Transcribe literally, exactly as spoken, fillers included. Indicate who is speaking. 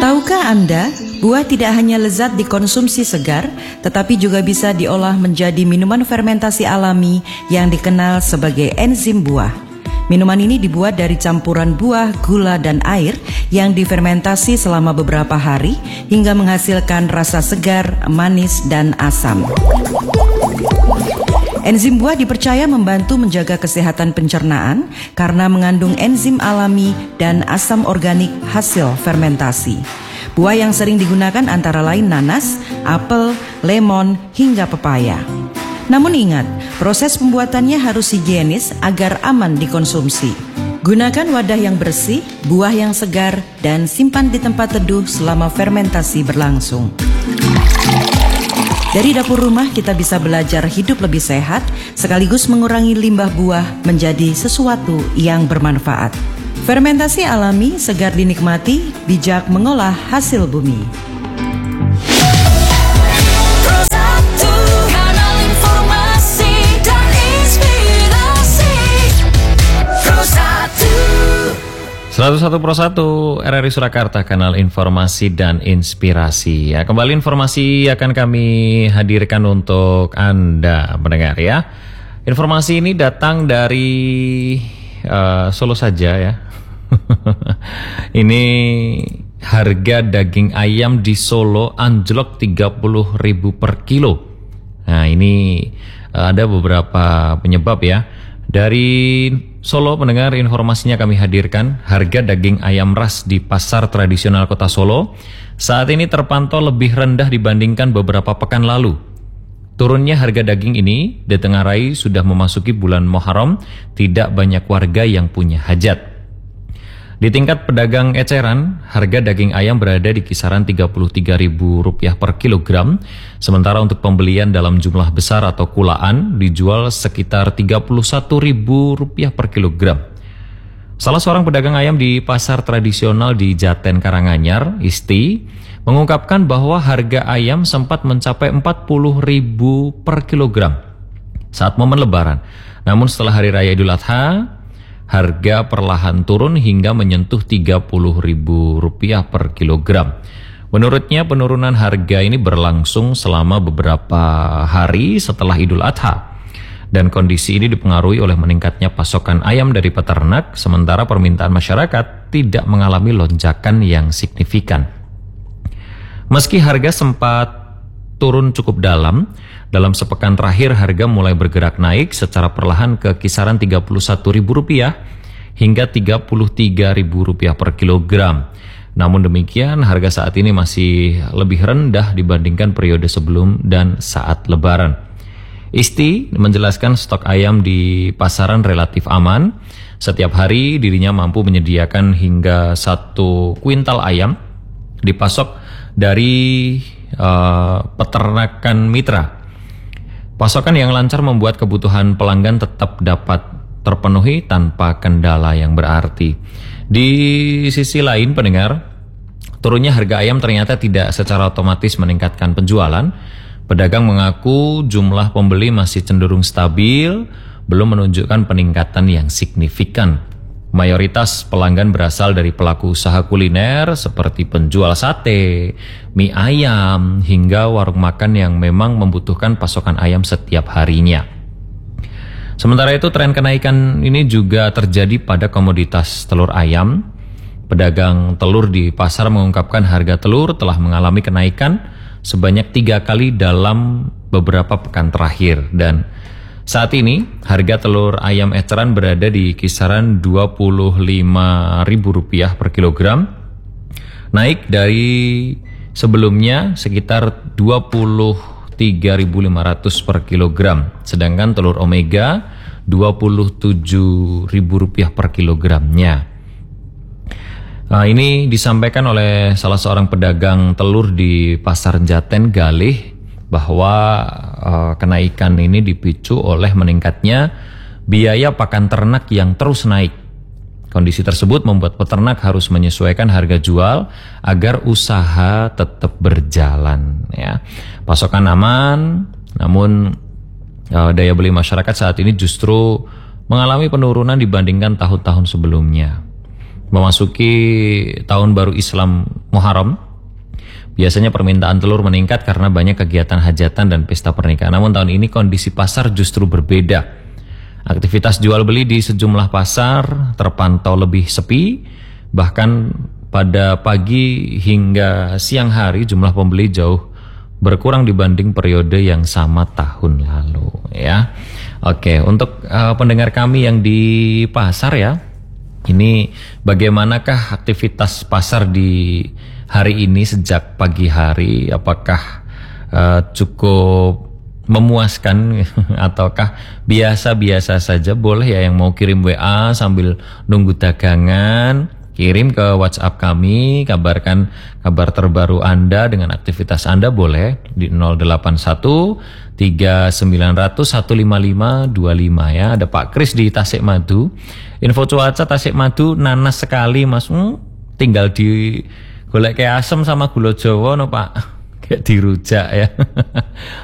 Speaker 1: Tahukah Anda, buah tidak hanya lezat dikonsumsi segar, tetapi juga bisa diolah menjadi minuman fermentasi alami yang dikenal sebagai enzim buah. Minuman ini dibuat dari campuran buah, gula, dan air yang difermentasi selama beberapa hari hingga menghasilkan rasa segar, manis, dan asam. Enzim buah dipercaya membantu menjaga kesehatan pencernaan karena mengandung enzim alami dan asam organik hasil fermentasi. Buah yang sering digunakan antara lain nanas, apel, lemon, hingga pepaya. Namun ingat, proses pembuatannya harus higienis agar aman dikonsumsi. Gunakan wadah yang bersih, buah yang segar, dan simpan di tempat teduh selama fermentasi berlangsung. Dari dapur rumah kita bisa belajar hidup lebih sehat, sekaligus mengurangi limbah buah menjadi sesuatu yang bermanfaat. Fermentasi alami, segar dinikmati, bijak mengolah hasil bumi.
Speaker 2: seratus satu Pro satu R R I Surakarta, kanal informasi dan inspirasi. Ya, kembali informasi akan kami hadirkan untuk Anda pendengar ya. Informasi ini datang dari uh, Solo saja ya. Ini harga daging ayam di Solo anjlok tiga puluh ribu per kilo. Nah, ini uh, ada beberapa penyebab ya. Dari Solo pendengar, informasinya kami hadirkan. Harga daging ayam ras di pasar tradisional kota Solo saat ini terpantau lebih rendah dibandingkan beberapa pekan lalu. Turunnya harga daging ini ditengarai sudah memasuki bulan Muharram, tidak banyak warga yang punya hajat. Di tingkat pedagang eceran, harga daging ayam berada di kisaran tiga puluh tiga ribu rupiah per kilogram, sementara untuk pembelian dalam jumlah besar atau kulaan dijual sekitar tiga puluh satu ribu rupiah per kilogram. Salah seorang pedagang ayam di pasar tradisional di Jaten Karanganyar, Isti, mengungkapkan bahwa harga ayam sempat mencapai empat puluh ribu per kilogram saat momen Lebaran. Namun setelah Hari Raya Idul Adha, harga perlahan turun hingga menyentuh tiga puluh ribu rupiah per kilogram. Menurutnya penurunan harga ini berlangsung selama beberapa hari setelah Idul Adha. Dan kondisi ini dipengaruhi oleh meningkatnya pasokan ayam dari peternak, sementara permintaan masyarakat tidak mengalami lonjakan yang signifikan. Meski harga sempat turun cukup dalam, dalam sepekan terakhir harga mulai bergerak naik secara perlahan ke kisaran tiga puluh satu ribu rupiah hingga tiga puluh tiga ribu rupiah per kilogram. Namun demikian, harga saat ini masih lebih rendah dibandingkan periode sebelum dan saat Lebaran. Isti menjelaskan stok ayam di pasaran relatif aman. Setiap hari dirinya mampu menyediakan hingga satu kuintal ayam dipasok dari uh, peternakan mitra. Pasokan yang lancar membuat kebutuhan pelanggan tetap dapat terpenuhi tanpa kendala yang berarti. Di sisi lain pendengar, turunnya harga ayam ternyata tidak secara otomatis meningkatkan penjualan. Pedagang mengaku jumlah pembeli masih cenderung stabil, belum menunjukkan peningkatan yang signifikan. Mayoritas pelanggan berasal dari pelaku usaha kuliner seperti penjual sate, mie ayam, hingga warung makan yang memang membutuhkan pasokan ayam setiap harinya. Sementara itu, tren kenaikan ini juga terjadi pada komoditas telur ayam. Pedagang telur di pasar mengungkapkan harga telur telah mengalami kenaikan sebanyak tiga kali dalam beberapa pekan terakhir, dan saat ini harga telur ayam eceran berada di kisaran dua puluh lima ribu rupiah per kilogram, naik dari sebelumnya sekitar dua puluh tiga ribu lima ratus per kilogram, sedangkan telur omega dua puluh tujuh ribu rupiah per kilogramnya. Nah, ini disampaikan oleh salah seorang pedagang telur di Pasar Jaten Galih bahwa uh, kenaikan ini dipicu oleh meningkatnya biaya pakan ternak yang terus naik. Kondisi tersebut membuat peternak harus menyesuaikan harga jual agar usaha tetap berjalan. Ya. Pasokan aman, namun uh, daya beli masyarakat saat ini justru mengalami penurunan dibandingkan tahun-tahun sebelumnya. Memasuki tahun baru Islam Muharram, biasanya permintaan telur meningkat karena banyak kegiatan hajatan dan pesta pernikahan. Namun tahun ini kondisi pasar justru berbeda. Aktivitas jual beli di sejumlah pasar terpantau lebih sepi, bahkan pada pagi hingga siang hari jumlah pembeli jauh berkurang dibanding periode yang sama tahun lalu ya. Oke, untuk uh, pendengar kami yang di pasar ya, ini bagaimanakah aktivitas pasar di hari ini sejak pagi hari? Apakah uh, cukup memuaskan ataukah biasa-biasa saja? Boleh ya yang mau kirim W A sambil nunggu dagangan, kirim ke WhatsApp kami, kabarkan kabar terbaru Anda dengan aktivitas Anda boleh di nol delapan satu tiga sembilan nol nol satu lima lima dua lima ya. Ada Pak Kris di Tasikmadu. Info cuaca Tasikmadu nanas sekali Mas. Hmm, tinggal di golek kayak asem sama gula Jawa no Pak. Kayak dirujak ya.